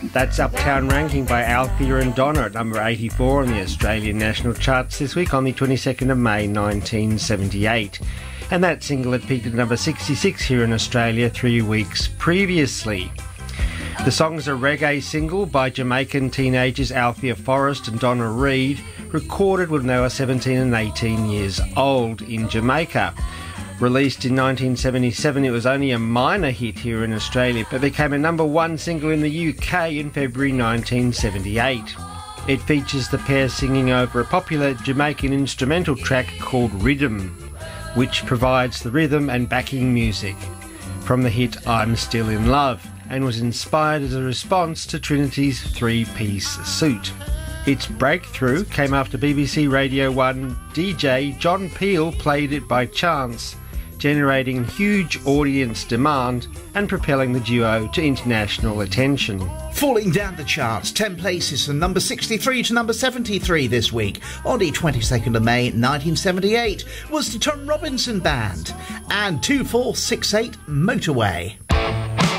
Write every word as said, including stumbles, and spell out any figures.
That's Uptown Ranking by Althea and Donna at number eighty-four on the Australian national charts this week on the twenty-second of May nineteen seventy-eight. And that single had peaked at number sixty-six here in Australia three weeks previously. The song's a reggae single by Jamaican teenagers Althea Forrest and Donna Reed, recorded when they were seventeen and eighteen years old in Jamaica. Released in nineteen seventy-seven, it was only a minor hit here in Australia, but became a number one single in the U K in February nineteen seventy-eight. It features the pair singing over a popular Jamaican instrumental track called Rhythm, which provides the rhythm and backing music from the hit I'm Still in Love, and was inspired as a response to Trinity's three-piece suit. Its breakthrough came after B B C Radio one D J John Peel played it by chance, generating huge audience demand and propelling the duo to international attention. Falling down the charts, ten places from number sixty-three to number seventy-three this week on the twenty-second of May nineteen seventy-eight was the Tom Robinson Band and two four six eight Motorway.